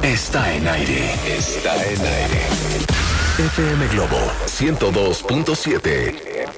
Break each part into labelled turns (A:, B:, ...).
A: está en aire. Está en aire. FM Globo 102.7.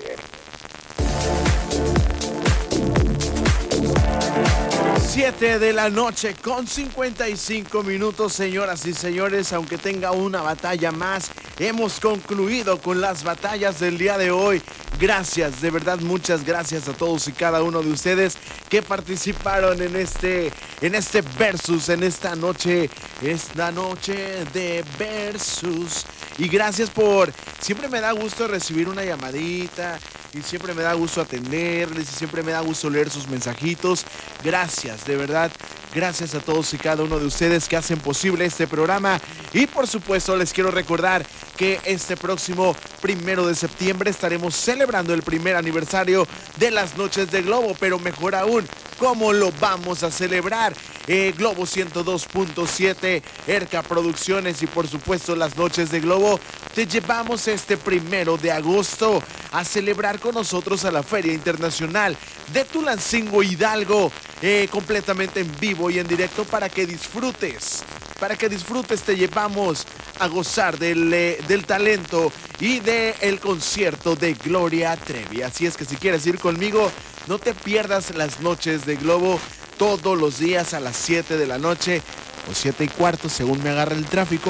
B: 7 de la noche con 55 minutos, señoras y señores. Aunque tenga una batalla más, hemos concluido con las batallas del día de hoy. Gracias, de verdad, muchas gracias a todos y cada uno de ustedes que participaron en este versus, en esta noche de versus. Y gracias siempre me da gusto recibir una llamadita, y siempre me da gusto atenderles, y siempre me da gusto leer sus mensajitos. Gracias, de verdad, gracias a todos y cada uno de ustedes que hacen posible este programa. Y por supuesto les quiero recordar que este próximo 1 de septiembre estaremos celebrando el primer aniversario de las Noches de Globo, pero mejor aún, ¿cómo lo vamos a celebrar? Globo 102.7, ERCA Producciones y por supuesto las Noches de Globo, te llevamos este 1 de agosto a celebrar con nosotros a la Feria Internacional de Tulancingo, Hidalgo, completamente en vivo y en directo para que disfrutes. Te llevamos a gozar del talento y del concierto de Gloria Trevi. Así es que si quieres ir conmigo, no te pierdas las Noches de Globo todos los días a las 7 de la noche o 7:15 según me agarra el tráfico.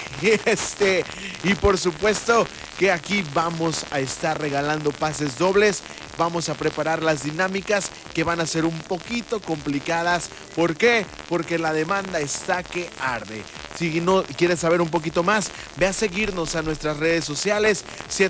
B: Y por supuesto que aquí vamos a estar regalando pases dobles. Vamos a preparar las dinámicas que van a ser un poquito complicadas. ¿Por qué? Porque la demanda está que arde. Si no quieres saber un poquito más, ve a seguirnos a nuestras redes sociales.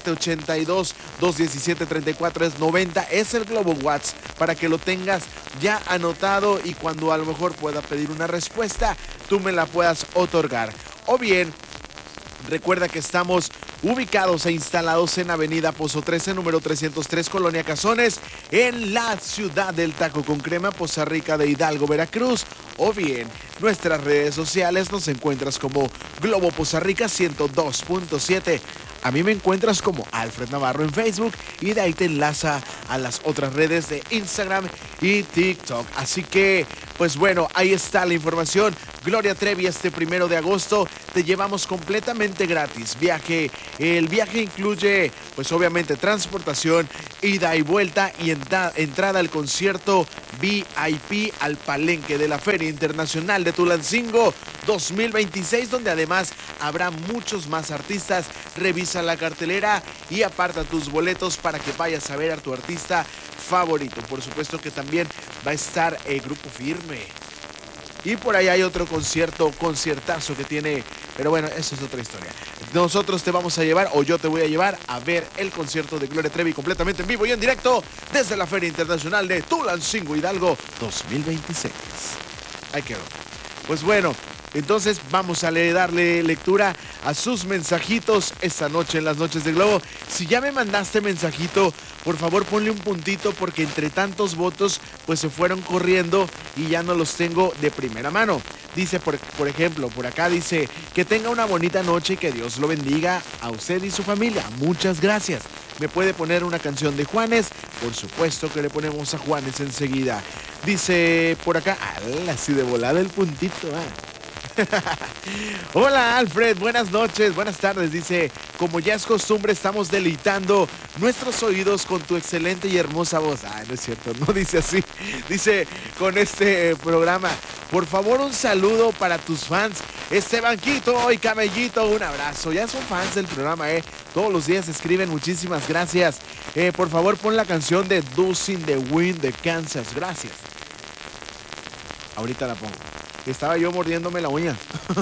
B: 782-217-3490 es el Globo WhatsApp para que lo tengas ya anotado y cuando a lo mejor pueda pedir una respuesta, tú me la puedas otorgar. O bien, recuerda que estamos ubicados e instalados en Avenida Pozo 13, número 303, Colonia Cazones, en la ciudad del taco con crema, Poza Rica de Hidalgo, Veracruz. O bien, nuestras redes sociales nos encuentras como Globo Poza Rica 102.7. A mí me encuentras como Alfred Navarro en Facebook y de ahí te enlaza a las otras redes de Instagram y TikTok. Así que, pues bueno, ahí está la información. Gloria Trevi este 1 de agosto te llevamos completamente gratis. El viaje incluye, pues obviamente, transportación, ida y vuelta y entrada al concierto VIP al Palenque de la Feria Internacional de Tulancingo 2026, donde además habrá muchos más artistas. Revisa la cartelera y aparta tus boletos para que vayas a ver a tu artista favorito. Por supuesto que también va a estar el Grupo Firme. Y por ahí hay otro conciertazo que tiene, pero bueno, eso es otra historia. Nosotros te vamos a llevar, o yo te voy a llevar a ver el concierto de Gloria Trevi completamente en vivo y en directo desde la Feria Internacional de Tulancingo, Hidalgo 2026. Ahí quedó. Pues bueno, entonces vamos a darle lectura a sus mensajitos esta noche en las Noches de Globo. Si ya me mandaste mensajito, por favor ponle un puntito porque entre tantos votos pues se fueron corriendo y ya no los tengo de primera mano. Dice, por ejemplo, por acá dice que tenga una bonita noche y que Dios lo bendiga a usted y su familia. Muchas gracias. ¿Me puede poner una canción de Juanes? Por supuesto que le ponemos a Juanes enseguida. Dice por acá, así de volada el puntito, Hola Alfred, buenas noches, buenas tardes. Dice, como ya es costumbre, estamos deleitando nuestros oídos con tu excelente y hermosa voz. No es cierto, no dice así. Dice, con este programa, por favor un saludo para tus fans, Estebanquito y Camellito, un abrazo. Ya son fans del programa, todos los días escriben, muchísimas gracias. Por favor pon la canción de Dustin the Wind de Kansas, gracias. Ahorita la pongo. Estaba yo mordiéndome la uña.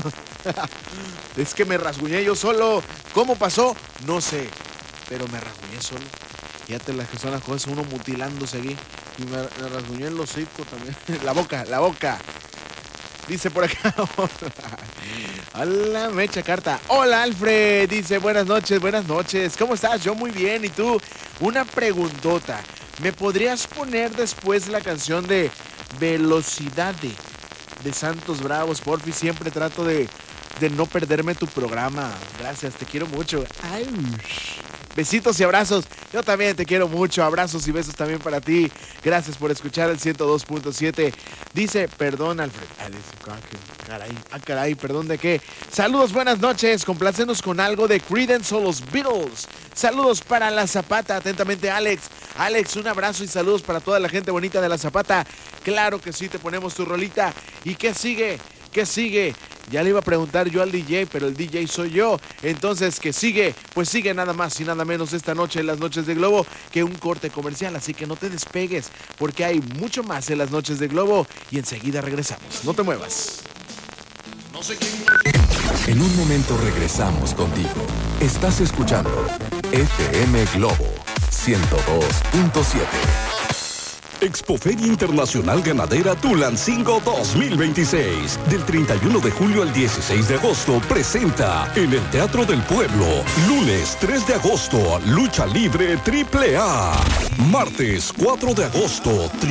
B: Es que me rasguñé yo solo. ¿Cómo pasó? No sé. Pero me rasguñé solo. Fíjate las que son las cosas, uno mutilándose aquí. Y me rasguñé el hocico también. La boca. Dice por acá. Hola, me echa carta. Hola, Alfred. Dice, buenas noches. ¿Cómo estás? Yo muy bien. ¿Y tú? Una preguntota. ¿Me podrías poner después la canción de Velocidad de Santos Bravos? Porfi, siempre trato de no perderme tu programa. Gracias, te quiero mucho. Ay, Besitos y abrazos. Yo también te quiero mucho. Abrazos y besos también para ti. Gracias por escuchar el 102.7. Dice, perdón, Alfred. Caray, perdón de qué. Saludos, buenas noches. Complácenos con algo de Creedence o los Beatles. Saludos para La Zapata. Atentamente, Alex. Alex, un abrazo y saludos para toda la gente bonita de La Zapata. Claro que sí, te ponemos tu rolita. ¿Y qué sigue? ¿Qué sigue? Ya le iba a preguntar yo al DJ, pero el DJ soy yo. Entonces, ¿qué sigue? Pues sigue nada más y nada menos esta noche en las Noches de Globo que un corte comercial. Así que no te despegues, porque hay mucho más en las Noches de Globo y enseguida regresamos. No te muevas.
A: No sé quién. En un momento regresamos contigo. Estás escuchando FM Globo 102.7. Expoferia Internacional Ganadera Tulancingo 2026. Del 31 de julio al 16 de agosto presenta en el Teatro del Pueblo. Lunes 3 de agosto, Lucha Libre AAA. Martes 4 de agosto,